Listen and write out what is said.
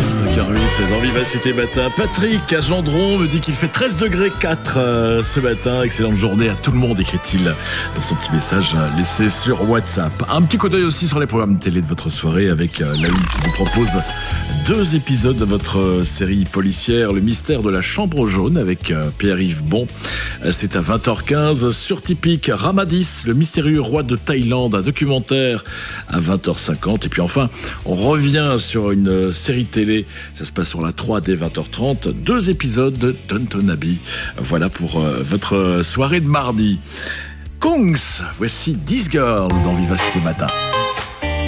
5h08 dans Vivacité Matin. Patrick à Gendron me dit qu'il fait 13 degrés 4 ce matin. Excellente journée à tout le monde, écrit-il dans son petit message laissé sur WhatsApp. Un petit coup d'œil aussi sur les programmes télé de votre soirée avec la une qui vous propose 2 épisodes de votre série policière Le mystère de la chambre jaune avec Pierre-Yves Bon. C'est à 20h15 sur Typique. Ramadis, le mystérieux roi de Thaïlande, un documentaire à 20h50. Et puis enfin, on revient sur une série télé. Ça se passe sur la 3 dès 20h30. 2 épisodes de Downton Abbey. Voilà pour votre soirée de mardi. Kongs, voici This Girl dans Vivacité Matin.